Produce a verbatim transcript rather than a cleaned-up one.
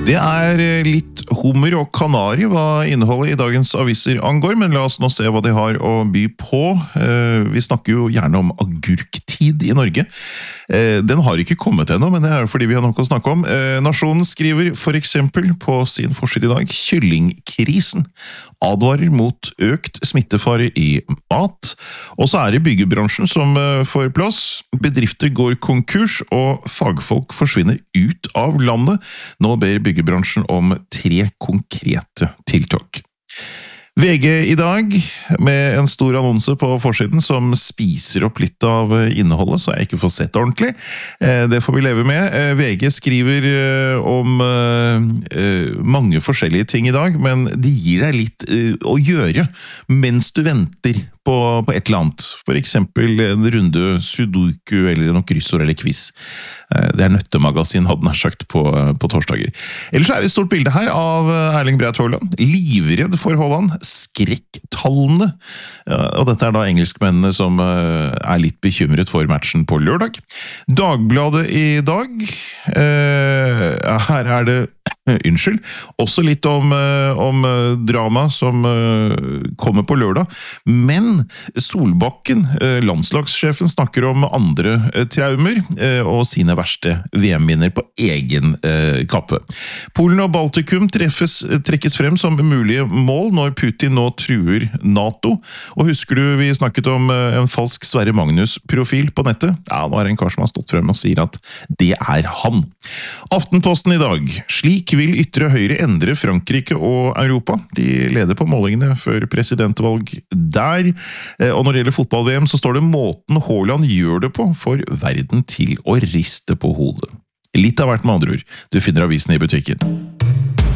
Det er litt hummer og kanari hva innholdet i dagens aviser angår, men la oss nå se hva de har å by på. Vi snakker jo gjerne om agurktid i Norge. Den har ikke kommet ennå, men det er fordi vi har nok å snakke om. Nasjonen skriver for eksempel på sin forside i dag: kyllingkrisen advarer mot økt smittefare i mat. Og så er det byggebransjen som får plass. Bedrifter går konkurs, og fagfolk forsvinner ut av landet. Nå ber byggebransjen om tre konkrete tiltak. V G i dag, med en stor annonse på forsiden som spiser opp litt av innholdet, så jeg ikke får sett ordentlig. Det får vi leve med. V G skriver om mange forskjellige ting i dag, men de gir deg litt å gjøre mens du venter på, på et eller annet. For eksempel en runde sudoku eller noe kryssord eller quiz. Det er Nøttemagasin, hadde han sagt, på, på torsdager. Ellers er det et stort bilde her av Erling Braut Haaland. Livredd for Haaland. Skrekktallene. Og dette er da engelskmennene som er litt bekymret for matchen på lørdag. Dagbladet i dag. Her er det Unnskyld. Også litt om, om drama som kommer på lørdag. Men Solbakken, landslagssjefen, snakker om andre traumer og sine verste V M-minner på egen kappe. Polen og Baltikum treffes, trekkes frem som mulige mål når Putin nå truer NATO. Og husker du vi snakket om en falsk Sverre Magnus-profil på nettet? Ja, nå er det en kar som har stått frem og sier at det er han. Aftenposten i dag. Slik vil ytre høyre endre Frankrike og Europa. De leder på målingene før presidentvalg der. Og når det gjelder fotball-V M, så står det måten Haaland gjør det på for verden til å riste på hodet. Litt av hvert med andre ord. Du finner avisen i butikken.